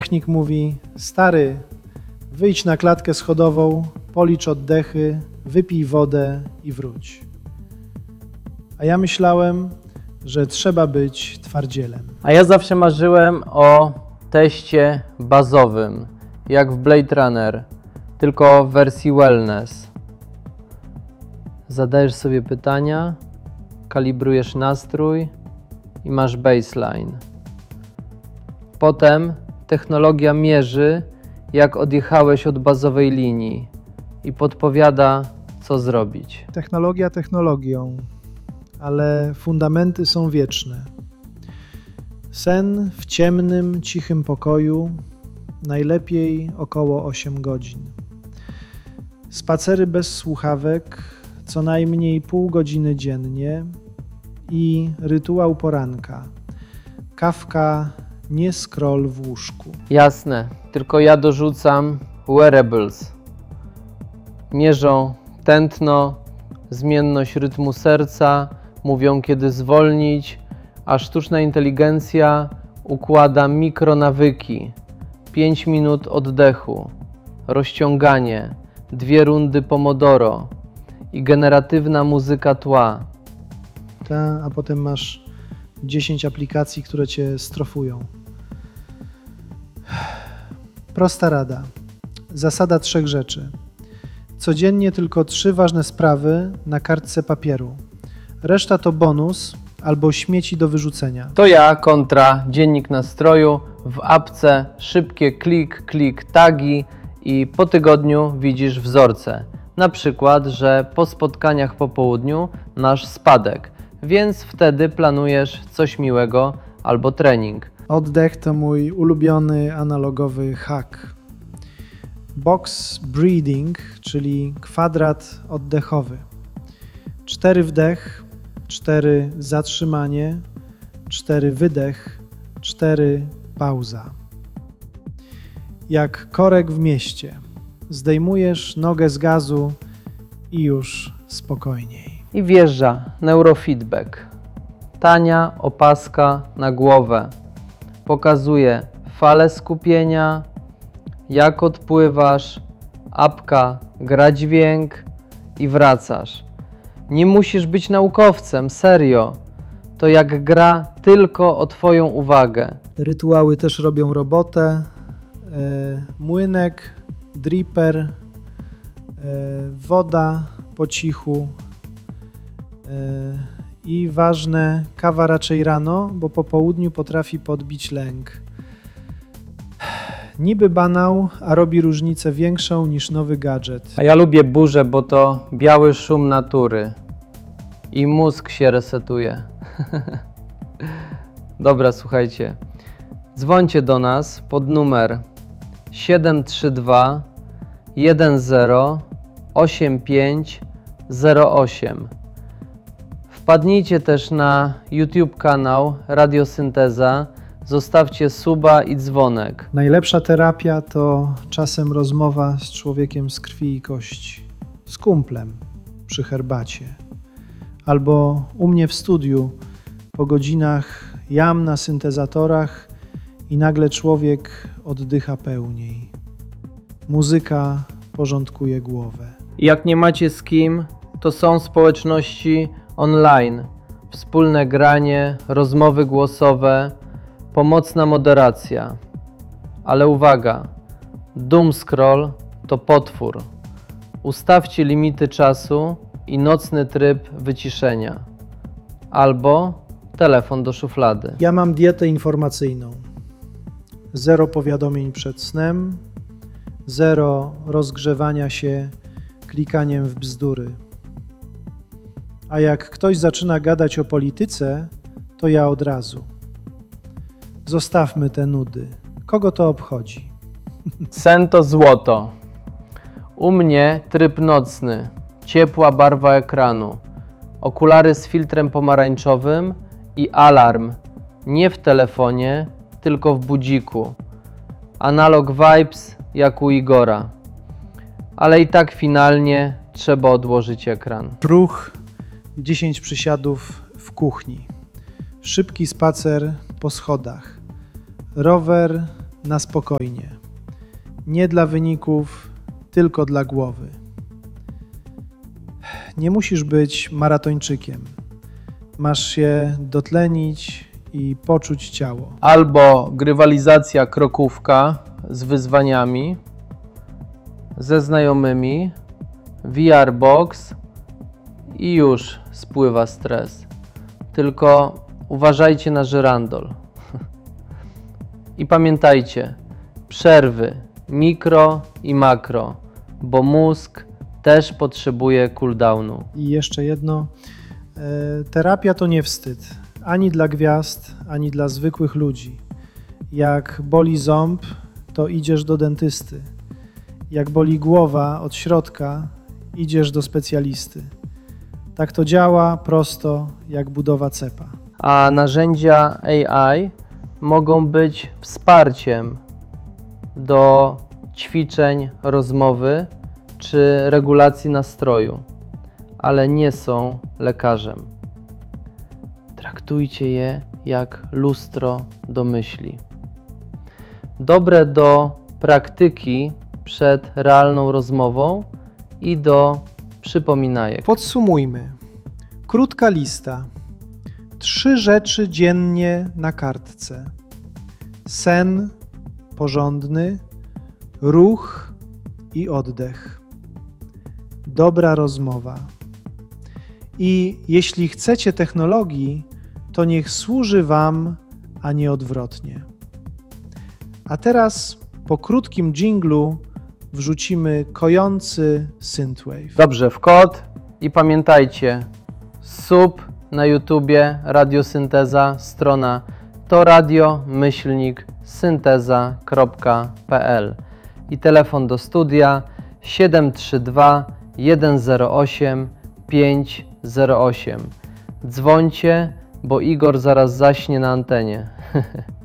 Technik mówi: stary, wyjdź na klatkę schodową, policz oddechy, wypij wodę i wróć. A ja myślałem, że trzeba być twardzielem. A ja zawsze marzyłem o teście bazowym, jak w Blade Runner, tylko w wersji wellness. Zadajesz sobie pytania, kalibrujesz nastrój i masz baseline. Potem technologia mierzy, jak odjechałeś od bazowej linii i podpowiada, co zrobić. Technologia technologią, ale fundamenty są wieczne. Sen w ciemnym, cichym pokoju, najlepiej około 8 godzin. Spacery bez słuchawek, co najmniej pół godziny dziennie i rytuał poranka. Kawka, nie scroll w łóżku. Jasne, tylko ja dorzucam wearables. Mierzą tętno, zmienność rytmu serca, mówią kiedy zwolnić, a sztuczna inteligencja układa mikronawyki. 5 minut oddechu, rozciąganie, 2 rundy pomodoro i generatywna muzyka tła. A potem masz 10 aplikacji, które cię strofują. Prosta rada. Zasada 3 rzeczy. Codziennie tylko 3 ważne sprawy na kartce papieru. Reszta to bonus albo śmieci do wyrzucenia. To ja kontra dziennik nastroju, w apce szybkie klik tagi i po tygodniu widzisz wzorce. Na przykład, że po spotkaniach po południu masz spadek, więc wtedy planujesz coś miłego albo trening. Oddech to mój ulubiony analogowy hack. Box breathing, czyli kwadrat oddechowy. 4 wdech, 4 zatrzymanie, 4 wydech, 4 pauza. Jak korek w mieście. Zdejmujesz nogę z gazu i już spokojniej. I wjeżdża neurofeedback. Tania opaska na głowę. Pokazuje falę skupienia, jak odpływasz, apka gra dźwięk i wracasz. Nie musisz być naukowcem, serio. To jak gra tylko o Twoją uwagę. Rytuały też robią robotę. Młynek, dripper, woda po cichu i ważne, kawa raczej rano, bo po południu potrafi podbić lęk. Niby banał, a robi różnicę większą niż nowy gadżet. A ja lubię burzę, bo to biały szum natury i mózg się resetuje. Dobra, słuchajcie. Dzwońcie do nas pod numer 732 10 8508. Wpadnijcie też na YouTube kanał Radiosynteza. Zostawcie suba i dzwonek. Najlepsza terapia to czasem rozmowa z człowiekiem z krwi i kości. Z kumplem przy herbacie. Albo u mnie w studiu po godzinach jam na syntezatorach i nagle człowiek oddycha pełniej. Muzyka porządkuje głowę. Jak nie macie z kim, to są społeczności online. Wspólne granie, rozmowy głosowe, pomocna moderacja. Ale uwaga, doom scroll to potwór. Ustawcie limity czasu i nocny tryb wyciszenia. Albo telefon do szuflady. Ja mam dietę informacyjną. 0 powiadomień przed snem, 0 rozgrzewania się klikaniem w bzdury. A jak ktoś zaczyna gadać o polityce, to ja od razu. Zostawmy te nudy. Kogo to obchodzi? Sen to złoto. U mnie tryb nocny, ciepła barwa ekranu, okulary z filtrem pomarańczowym i alarm. Nie w telefonie, tylko w budziku. Analog vibes jak u Igora. Ale i tak finalnie trzeba odłożyć ekran. Ruch, 10 przysiadów w kuchni. Szybki spacer po schodach. Rower na spokojnie. Nie dla wyników, tylko dla głowy. Nie musisz być maratończykiem. Masz się dotlenić i poczuć ciało. Albo grywalizacja krokówka z wyzwaniami, ze znajomymi, VR box i już spływa stres. Tylko uważajcie na żyrandol. I pamiętajcie, przerwy mikro i makro, bo mózg też potrzebuje cooldownu. I jeszcze jedno. Terapia to nie wstyd. Ani dla gwiazd, ani dla zwykłych ludzi. Jak boli ząb, to idziesz do dentysty. Jak boli głowa od środka, idziesz do specjalisty. Tak to działa prosto jak budowa cepa. A narzędzia AI mogą być wsparciem do ćwiczeń rozmowy czy regulacji nastroju, ale nie są lekarzem. Traktujcie je jak lustro do myśli. Dobre do praktyki przed realną rozmową i do przypominajek. Podsumujmy. Krótka lista. 3 rzeczy dziennie na kartce. Sen porządny, ruch i oddech. Dobra rozmowa. I jeśli chcecie technologii, to niech służy Wam, a nie odwrotnie. A teraz po krótkim dżinglu wrzucimy kojący synthwave. Dobrze, w kod i pamiętajcie, sub na YouTubie Radiosynteza, strona to radio-synteza.pl i telefon do studia 732 108 508. Dzwońcie, bo Igor zaraz zaśnie na antenie.